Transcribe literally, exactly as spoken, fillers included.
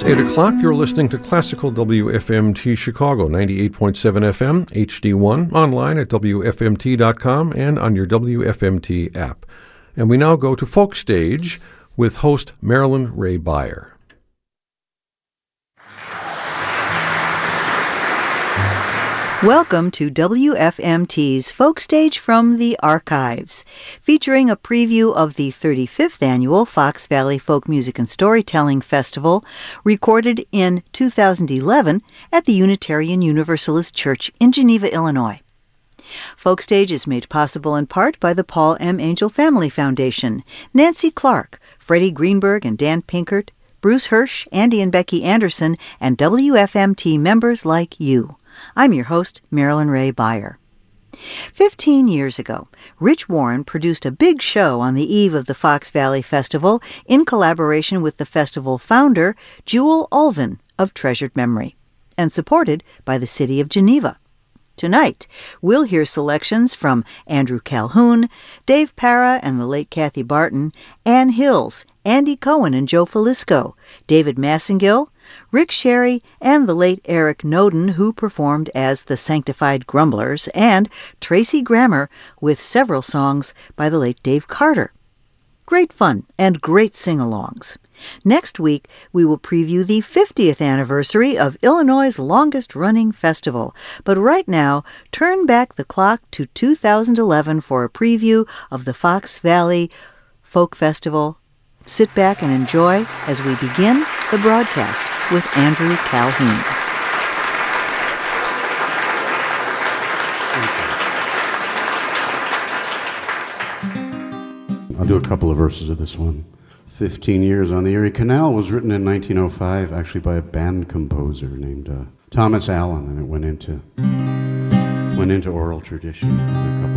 It's eight o'clock. You're listening to Classical W F M T Chicago, ninety-eight point seven F M, H D one, online at W F M T dot com and on your W F M T app. And we now go to Folk Stage with host Marilyn Ray Beyer. Welcome to W F M T's Folk Stage from the Archives, featuring a preview of the thirty-fifth Annual Fox Valley Folk Music and Storytelling Festival, recorded in two thousand eleven at the Unitarian Universalist Church in Geneva, Illinois. Folk Stage is made possible in part by the Paul M. Angel Family Foundation, Nancy Clark, Freddie Greenberg and Dan Pinkert, Bruce Hirsch, Andy and Becky Anderson, and W F M T members like you. I'm your host, Marilyn Ray Beyer. Fifteen years ago, Rich Warren produced a big show on the eve of the Fox Valley Festival in collaboration with the festival founder, Jewel Ulvin of Treasured Memory, and supported by the City of Geneva. Tonight, we'll hear selections from Andrew Calhoun, Dave Para and the late Kathy Barton, Ann Hills, Andy Cohen and Joe Falisco, David Massengill, Rick Sherry, and the late Eric Noden, who performed as the Sanctified Grumblers, and Tracy Grammer with several songs by the late Dave Carter. Great fun and great sing-alongs. Next week, we will preview the fiftieth anniversary of Illinois' longest-running festival. But right now, turn back the clock to two thousand eleven for a preview of the Fox Valley Folk Festival. Sit back and enjoy as we begin the broadcast with Andrew Calhoun. I'll do a couple of verses of this one. Fifteen Years on the Erie Canal was written in nineteen oh five, actually by a band composer named uh, Thomas Allen, and it went into went into oral tradition. A couple